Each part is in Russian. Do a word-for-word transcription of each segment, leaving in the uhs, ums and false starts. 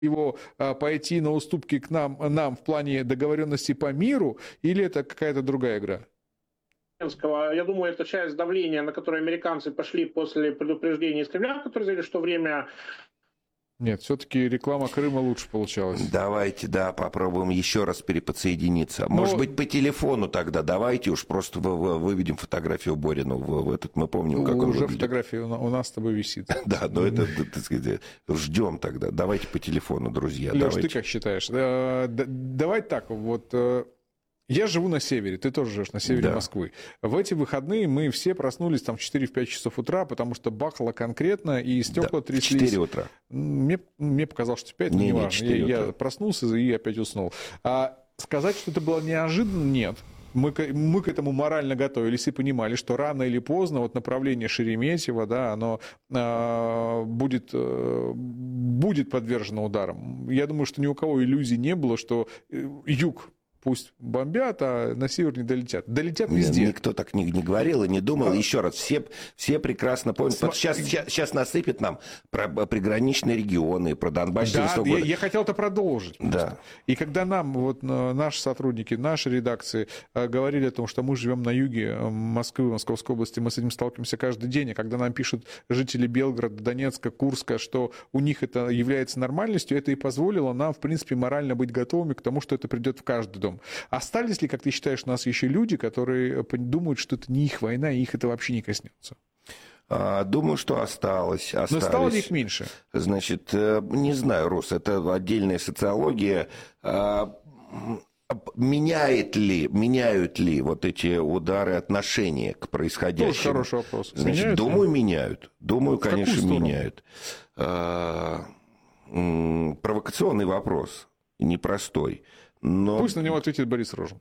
его а, пойти на уступки к нам, нам в плане договоренности по миру, или это какая-то другая игра? Я думаю, это часть давления, на которое американцы пошли после предупреждения из Кремля, которые заявили, что время... Нет, все-таки реклама Крыма лучше получалась. Давайте, да, попробуем еще раз переподсоединиться. Но... Может быть, по телефону тогда давайте уж просто выведем фотографию Борина в, в этот, мы помним, как он уже выглядит. Фотография у нас с тобой висит. Да, но это, так сказать, ждем тогда. Давайте по телефону, друзья. Леш, ты как считаешь? Давай так, вот... Я живу на севере, ты тоже живешь на севере да. Москвы. В эти выходные мы все проснулись там в четыре-пять часов утра, потому что бахало конкретно, и стекла да, тряслись. четыре утра. Мне, мне показалось, что пять, но не, не важно. Я, я проснулся и опять уснул. А сказать, что это было неожиданно, нет. Мы, мы к этому морально готовились и понимали, что рано или поздно вот направление Шереметьево, да, оно э, будет, э, будет подвержено ударам. Я думаю, что ни у кого иллюзий не было, что юг пусть бомбят, а на север не долетят. Долетят везде. Никто так не, не говорил и не думал. А... Еще раз, все, все прекрасно помнят. См... Сейчас, сейчас, сейчас насыпят нам про приграничные регионы, про Донбасс. Да, я, я хотел это продолжить. Да. И когда нам, вот, наши сотрудники, наши редакции говорили о том, что мы живем на юге Москвы, Московской области, мы с этим сталкиваемся каждый день, и когда нам пишут жители Белгорода, Донецка, Курска, что у них это является нормальностью, это и позволило нам, в принципе, морально быть готовыми к тому, что это придет в каждый дом. Остались ли, как ты считаешь, у нас еще люди, которые думают, что это не их война, и их это вообще не коснется? Думаю, что осталось. осталось. Но стало ли их меньше? Значит, не знаю, Рус, это отдельная социология. Меняет ли, меняют ли вот эти удары отношения к происходящему? Тоже хороший вопрос. Значит, меняют думаю, ли? меняют. Думаю, в конечно, меняют. Провокационный вопрос, непростой. Но... Пусть на него ответит Борис Рожин.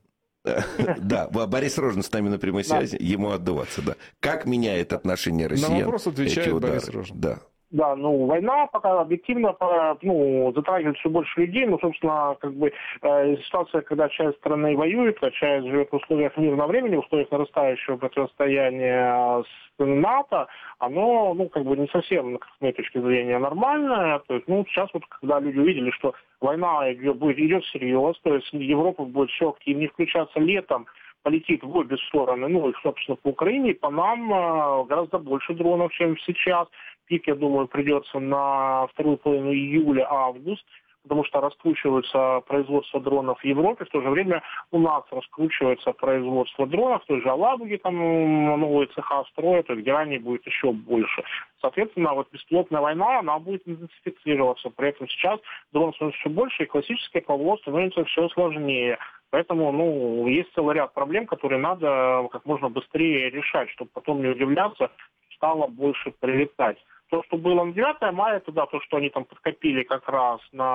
Да, Борис Рожин с нами на прямой связи, ему отдуваться, да. Как меняет отношение россиян? На вопрос отвечает Борис Рожин. Да. Да, ну, война пока объективно, ну, затрагивает все больше людей, ну, собственно, как бы э, ситуация, когда часть страны воюет, а часть живет в условиях мирного времени, в условиях нарастающего противостояния с НАТО, оно, ну, как бы не совсем, с моей точки зрения, нормальное. То есть, ну, сейчас вот, когда люди увидели, что война идет, будет, идет всерьез, то есть Европа будет все активнее включаться летом, полетит в обе стороны, ну, и, собственно, по Украине, и по нам э, гораздо больше дронов, чем сейчас. Пик, я думаю, придется на вторую половину июля-август, потому что раскручивается производство дронов в Европе, в то же время у нас раскручивается производство дронов, в той же Алабуге там новые цеха строят, где ранее будет еще больше. Соответственно, вот беспилотная война, она будет интенсифицироваться. При этом сейчас дрон становится все больше, и классическое ПВО становится все сложнее. Поэтому, ну, есть целый ряд проблем, которые надо как можно быстрее решать, чтобы потом не удивляться, стало больше прилетать. То, что было на девятое мая, это да, то, что они там подкопили как раз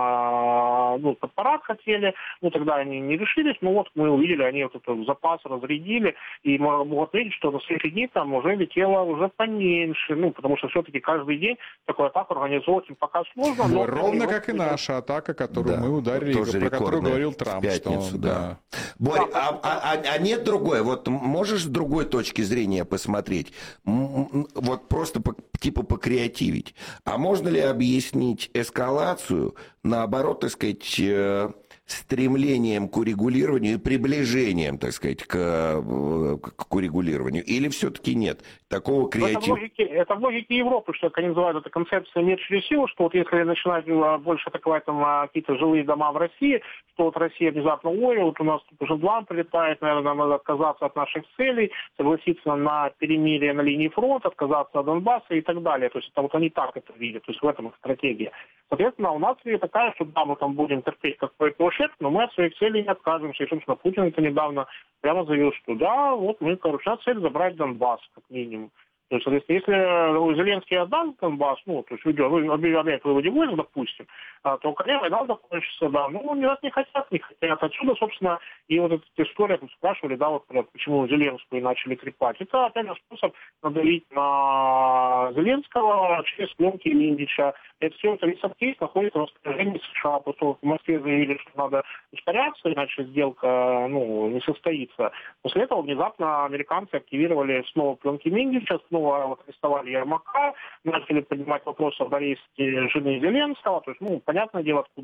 на, ну, под парад хотели, ну, тогда они не решились, но вот мы увидели, они вот этот запас разрядили, и мы могу отметить, что на следующие дни там уже летело уже поменьше, ну, потому что все-таки каждый день такую атаку организовать им пока сложно. Но ровно как и наша атака, которую да, мы ударили, про которую говорил Трамп. В пятницу, что, да. да. Борь, да, а, а, а нет другой, вот можешь с другой точки зрения посмотреть, вот просто по, типа по креативу, а можно ли объяснить эскалацию, наоборот, так сказать, стремлением к урегулированию и приближением, так сказать, к, к урегулированию? Или все-таки нет такого креатива? Это в, логике, это в логике Европы, что, как они называют, это концепция «мир через силу», что вот если начинать больше атаковать там какие-то жилые дома в России, что вот Россия внезапно, ой, вот у нас тут уже план прилетает, наверное, нам надо отказаться от наших целей, согласиться на перемирие на линии фронта, отказаться от Донбасса и так далее. То есть это вот они так это видят, то есть в этом их стратегия. Соответственно, у нас и такая, что да, мы там будем терпеть какой-то ущерб, но мы от своих целей не откажемся. И, собственно, Путин это недавно прямо заявил, что да, вот мы, короче, цель забрать Донбасс, как минимум. То есть, соответственно, если Зеленский отдаст Донбасс, ну, то есть объявляет выводе войск, допустим, то, конечно, война закончится, да. Ну, они нас не хотят, не хотят. Отсюда, собственно, и вот эта история, тут спрашивали, да, вот почему Зеленскую начали трепать. Это, опять же, способ надавить на Зеленского через пленки Миндича. Это все, это Лисов-Кейс находится в распоряжении США. Просто в Москве заявили, что надо ускоряться, иначе сделка, ну, не состоится. После этого внезапно американцы активировали снова пленки Миндича, снова вот арестовали Ермака, начали поднимать вопрос об аресте жены Зеленского. То есть, ну, понятное дело,